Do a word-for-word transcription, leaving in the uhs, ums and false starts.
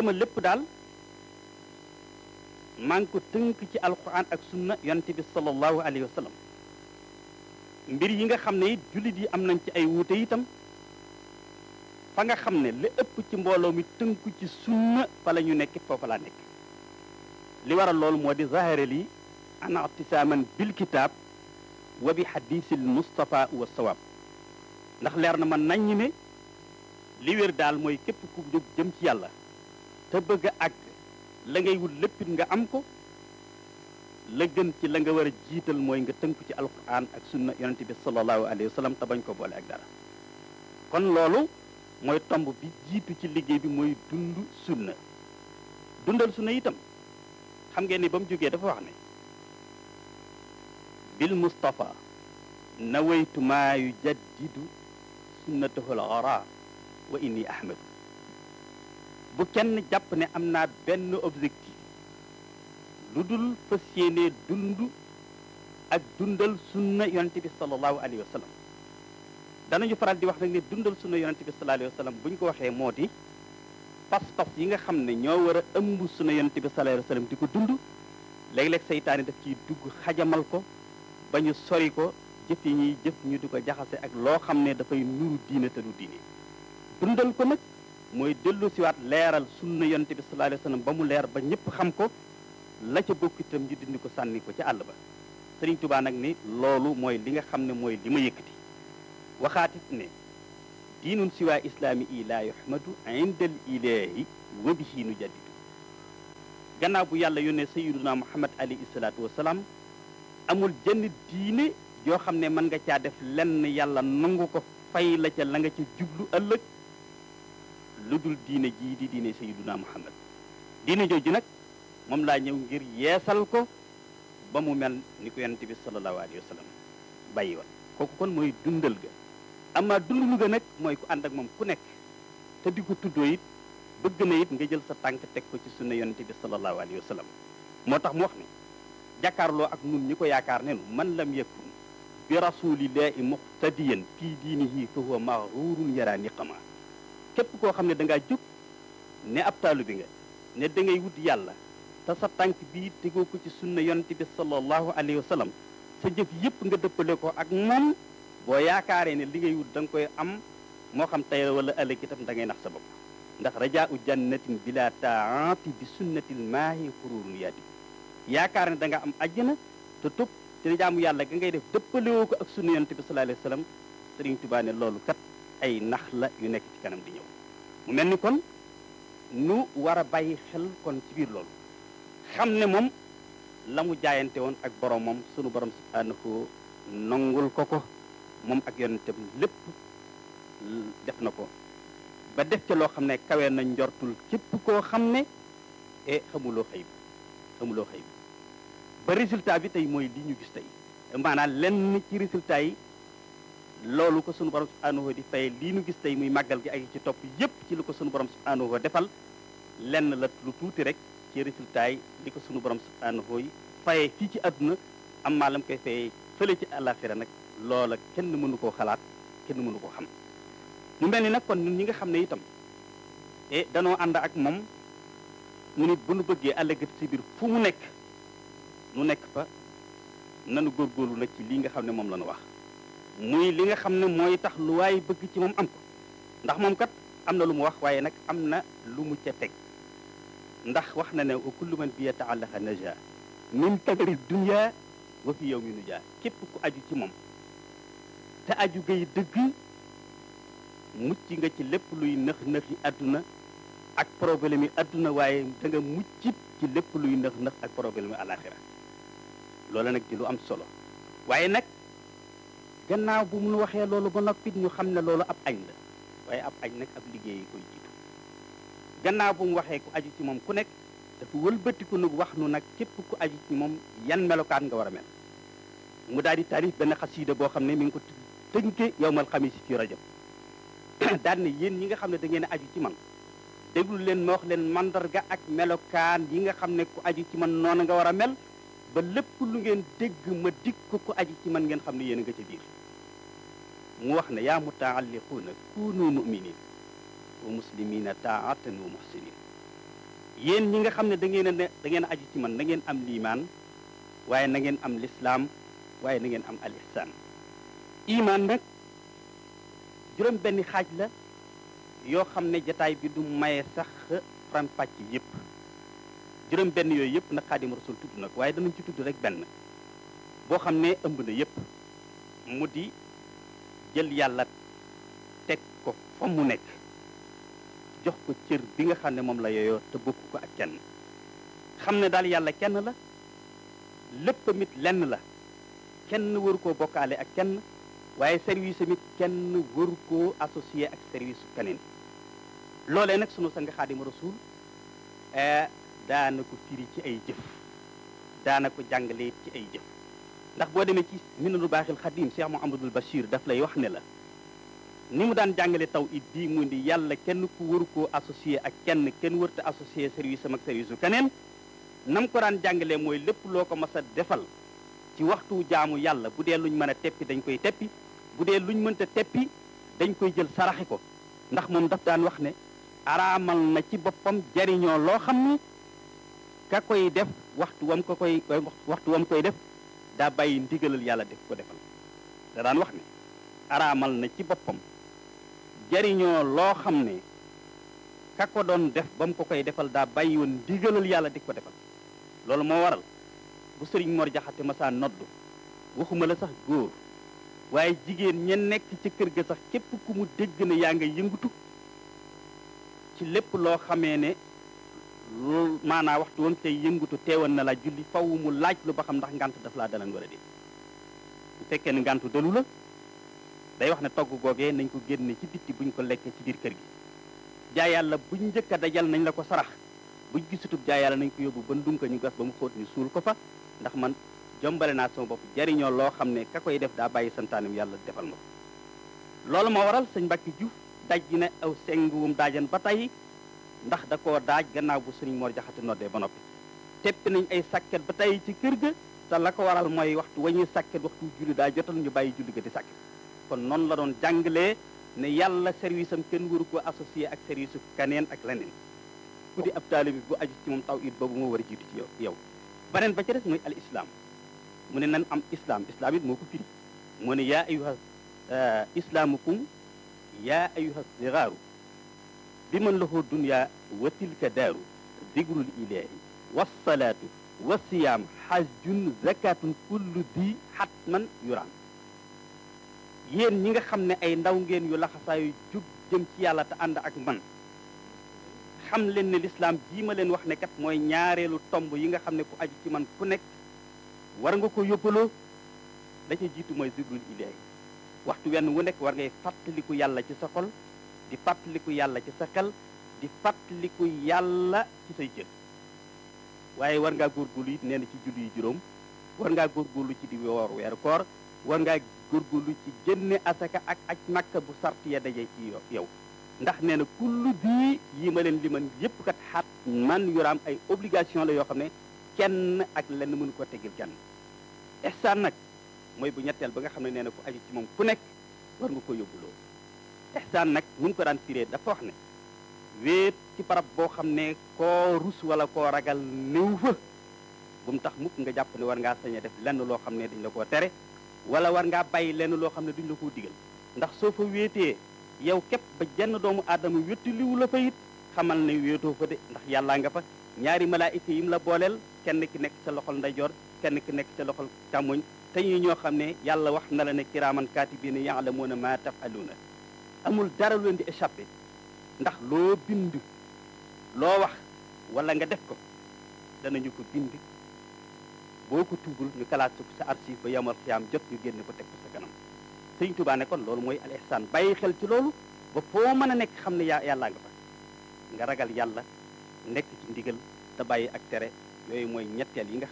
sama lépp daal maa ngi ko tënk ci alquran ak sunna yonent bi sallallahu alayhi wa sallam mbir yi nga xam ne it jullit yi am nañ ci ay wuute itam fa nga xam ne li ëpp ci mbooloo mi tënku ci sunna fa la ñu nekk foofa laa nekk li waral loolu moo di zahare li an ictisaaman bil kitaab wa bi hadisil Mustafa wa sawaab ndax leer na ma naññ ne li wér daal mooy képp ku jóg jëm ci yàlla te bëgg a àgg la ngay wut léppit nga am ko la gën ci la nga war a jiital mooy nga tënku ci alquran ak sunna yonente bi sallallahu alayhi wa sallam te bañ ko boole ak dara kon loolu mooy tomb bi jiitu ci liggéey bi mooy dund sunna dundal sunna itam xam ngeen ni ba mu jógee dafa wax ne bil Mustafa nawaytu maa yujaddidu sunnatahu al-ghara wa inni ahmadu bu kenn jàpp ne am naa benn objectif lu dul fas yéene dund ak dundal sunna yonente bi sallallahu alayhi wa sallam danañu faral di wax nag ne dundal sunna yonente bi sallallahu alayhi wa sallam bu ñu ko waxee moo di pas-pas yi nga xam ne ñoo war a ëmb sunna yonente bi sallallahu alayhi wa sallam di ko dund léeg-léeg seytaane daf ciy dugg xajamal ko ba ñu sori ko jëf yi ñuy jëf ñu di ko jaxase ak loo xam ne dafay nuru diine te du diine dundal ko nag mooy dellu siwaat leeral sunna yonente bi sallallahu alayhi wa sallam ba mu leer ba ñëpp xam ko la ca bokk itam ñu dindi ko sànni ko ci àll ba Sëriñ Tuubaa nag ni loolu mooy li nga xam ne mooy li ma yëkkati waxaatit ne diinun siwaa islaami i laa yuhmadu indal ilaahi wa bihi nu jaddidu gannaaw bu yàlla yónnee sayyiduna Muhammad alayhi salaatu wasalaam amul jenn diine yoo xam ne mën nga caa def lenn yàlla nangu ko fay la ca la nga ca jublu ëllëg lu dul diine jii di diine sayyiduna Muhammad diine jooju nag moom laa ñëw ngir yeesal ko ba mu mel ni ko yonent bi sallallahu alayhi wa sallam bàyyi woon kooku kon mooy dundal ga ama dundlu ga nag mooy ku ànd ak moom ku nekk te di ko tuddoo it bëgg na it nga jël sa tànk teg ko ci sunna yonent bi sallallahu alayhi wa sallam moo tax mu wax ne jàkkaarloo ak nun ñi ko yaakaar ne nu man lam yakun bi rasulillahi muqtadiyan fii diinihi fa huwa maghrurun yara niqama képp koo xam ne da ngaa jóg ne ab taalu bi nga ne da ngay wut yàlla te sa tànk bii tegoo ko ci sunna yonent bi sallallahu alayhi wa sallam sa jëf yëpp nga dëppale ko ak moom boo yaakaaree ne li ngay wut da nga koy am moo xam tey wala ëllëg itam da ngay nax sa bopp ndax rajaau jannatin bila taati bi sunnatil maahi xururun yaati yaakaar ne da nga am àjjana te topp te jaamu yàlla ga ngay def dëppalewoo ko ak sunna yonent bi sallallahu alayhi wa sallam Sëriñ Tuubaa ne loolu kat ay nax la yu nekk ci kanam di ñëw mu mel ni kon nu war a bàyyi xel kon ci biir loolu xam ne moom la mu jaayante woon ak boromam sunu borom subhanahu nangul ko ko moom ak yonentam lépp def na ko ba def ca loo xam ne kawe na njortul képp koo xam ne e xamuloo xëy bi xamuloo xëy bi ba résultat bi tey mooy li ñu gis tey maanaam lenn ci résultat yi loolu ko sunu borom subhanahu di fay lii ñu gis tey muy màggal gi ak ci topp yépp ci lu ko sunu borom subhanahu defal lenn la lu tuuti rek ci résultat yi li ko sunu borom subhanahu yi fayee fii ci àdduna am maa lam koy fayee fële ci àllaaxira nag loola kenn mënu koo xalaat kenn mënu koo xam mu mel ni nag kon ñun ñi nga xam ne itam e danoo ànd ak moom mu nit bu nu bëggee àllëgat si biir fu mu nekk nu nekk fa nanu góorgóorlu nag ci lii nga xam ne moom la nu wax muy li nga xam ne mooy tax lu waay bëgg ci moom am ko ndax moom kat am na lu mu wax waaye nag am na lu mu ca teg ndax wax na ne wa kullu man bi yata'allaqa naja min kadari dunya wa fi yawmi nuja képp ku aju ci moom te aju gay dëgg mucc nga ci lépp luy nëx nëx yi àdduna ak problème yi àdduna waaye da nga muccit ci lépp luy nëx nëx ak problème yi alaxira loola nag di lu am solo waaye nag gannaaw bu mu waxee loolu ba noppit ñu xam ne loolu ab añ la waaye ab añ nag ab liggéey yi koy jiitu gannaaw bu mu waxee ku aju ci moom ku nekk dafa wëlbatiku nag wax nu nag képp ku aju ci moom yan melokaan nga war a mel mu daal di taarif benn xasiida boo xam ne mi ngi ko tënke yawmal xamiis fi rajab daal ne yéen ñi nga xam ne da ngeen a aju ci man déglu leen ma wax leen mandarga ak melokaan yi nga xam ne ku aju ci man noonu nga war a mel ba lépp lu ngeen dégg ma dig ko ku aju ci man ngeen xam ne yéen a nga ca biir mu wax ne yaa mutaalliquuna kunu muminin wa muslimina taatan wa muhsinin yéen ñi nga xam ne da ngeen a ne da ngeen a aju ci man na ngeen am liimaan waaye na ngeen am lislaam waaye na ngeen am al ihsaan imaan nag juróom benn xaaj la yoo xam ne jataay bi du maye sax faram pàcc yëpp juróom benn yooyu yëpp nag Xaadimu Rasuul tudd nag waaye danañ ci tudd rek benn boo xam ne ëmb na yëpp mu di jël yàlla teg ko fa mu nekk jox ko cër bi nga xam ne moom la yooyoo te bokk ko ak kenn xam ne daal yàlla kenn la lépp mit lenn la kenn waru koo bokkaale ak kenn waaye service amit kenn waru koo associé ak service su keneen loolee nag sunu sang Xaadimu Rasuul daana ko firi ci ay jëf daana ko jàngale ci ay jëf ndax boo demee ci Minanul Baaxil Xadim Cheikh Mouhamadul Bachir daf lay wax ne la ni mu daan jàngale tawhid bii mu di yàlla kenn ku waru koo associé ak kenn kenn warta associé service am ak service su keneen nam ko daan jàngalee mooy lépp loo ko mas a defal ci waxtu jaamu yàlla bu dee luñ mën a teppi dañ koy teppi bu dee luñ mënta teppi dañ koy jël saraxe ko ndax moom daf daan wax ne araamal na ci boppam jariñoo loo xam ni ka koy def waxtu wam ko koy waxtu wam koy def daa bàyyi ndigalal yàlla def ko defal da daan wax ne araamal na ci boppam jariñoo loo xam ne ka ko doon def ba mu ko koy defal daa bàyyi woon ndigalal yàlla di ko defal loolu moo waral bu sëriñ Mor Jaxate masaa noddu waxuma la sax góor waaye jigéen ña nekk ci kër ga sax képp ku mu dégg ne yaa nga yëngutu ci lépp loo xamee ne loolu maanaa waxtu woon tey yëngutu teewoon na la julli faw mu laaj lu ba xam ndax ngànt daf laa dalan wala déet bu fekkee ne ngàntu dalu la day wax ne togg googee nañ ko génne ci bitti buñ ko lekkee ci biir kër gi jaay yàlla buñ njëkk a dajal nañ la ko sarax buñ gisutub jaay yàlla nañ ko yóbbu ba ndunka ñu gas ba mu xóot ñu suul ko fa ndax man jombale naa sama bopp jariñoo loo xam ne ka koy def daa bàyyi santaanim yàlla defal ma ko loolu moo waral sëñ Mbàkke Juuf daj ne aw senguwum daajan ba tey ndax da koo daaj gannaaw bu sëriñ Mor Jaxate noddee ba noppi teppi nañ ay sàkket ba tey ci kër ga te la ko waral mooy waxtu wañuy sàkket waxtu julli daa jotal ñu bàyyi julli ga di sàkket kon noonu la doon jàngalee ne yàlla service am kenn waru ko associé ak service kaneen ak leneen ku di ab taalibi bu aju ci moom tawhid boobu moo war a jiitu ci yow yow beneen ba ca des mooy al islam mu ne nan am islam islam it moo ko firi moo ne yaa ayuha islaamukum yaa ayuha sigaaru bi man lahu dunya wa tilka daaru digrul ilahi wasalaatu wa siyaam xajjun zakatun kullu di xatman yuraan yéen ñi nga xam ne ay ndaw ngeen yu laxasaayu jub jëm ci yàlla te ànd ak man xam leen ne lislaam jii ma leen wax ne kat mooy ñaareelu tomb yi nga xam ne ku aju ci man ku nekk war nga ko yóbbaloo da ca jiitu mooy zikrul ilaahi waxtu wenn wu nekk war ngay fàttaliku yàlla ci sa xol di fàttaliku yàlla ci sa xel di fàttaliku yàlla ci say jëf waaye war ngaa góorgóorlu it nee na ci julli yi juróom war ngaa góorgóorlu ci di woor weeru koor war ngaa góorgóorlu ci génne asaka ak aj makka bu sart ya daje ci yow ndax nee na kullu bii yi ma leen liman yépp kat xaat man yuraam ay obligation la yoo xam ne kenn ak lenn mënu ko tegil kenn ihsaan nag mooy bu ñetteel ba nga xam ne nee na ku aju ci moom ku nekk war nga ko yóbbuloo ihsaan nag mu ngi ko daan firee dafa wax ne wéet ci barab boo xam ne koo rus wala koo ragal néew fa bu mu tax mukk nga jàpp ne war ngaa sañ a def lenn loo xam ne dañ la koo tere wala war ngaa bàyyi lenn loo xam ne duñ la koo digal ndax soo fa wéetee yow képp ba jenn doomu aadama wétti liwu la fa it xamal ne wéetoo fa de ndax yàllaa nga fa ñaari malaayika yim la booleel kenn ki nekk ca loxol ndeyjoor kenn ki nekk ca loxol càmmoñ te ñu ñoo xam ne yàlla wax na la ne kiraaman kaatibiina ya'lamuuna maa taf'aluuna amul dara lu leen di échappé ndax loo bind loo wax wala nga def ko danañu ko bind boo ko tuubul ñu kalaat ko sa archive ba yamal xiyaam jot ñu génne ko teg ko sa kanam sëñ Tuubaa ne kon loolu mooy al ihsaan bàyyi xel ci loolu ba foo mën a nekk xam ne yaa yàllaa nga fa nga ragal yàlla nekk ci ndigal te bàyyi ak tere yooyu mooy ñetteel yi nga